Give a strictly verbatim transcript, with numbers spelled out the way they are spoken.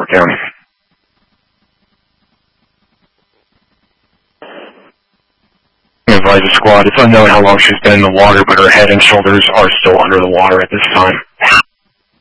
County. Advisor Squad, it's unknown how long she's been in the water, but her head and shoulders are still under the water at this time.